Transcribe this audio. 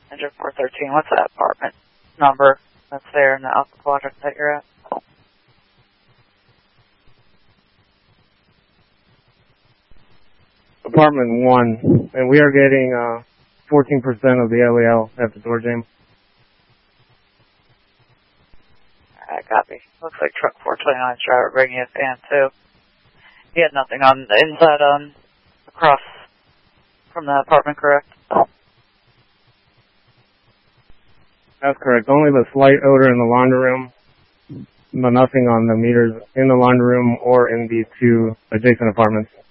Engine 413, what's that apartment number that's there in the Alpha Quadrant that you're at? Apartment 1, and we are getting 14% of the LEL at the door jam. Alright, copy. Looks like truck 429's driver bringing you a fan too. He had nothing on the inside across from the apartment, correct? That's correct. Only the slight odor in the laundry room, but nothing on the meters in the laundry room or in the 2 adjacent apartments.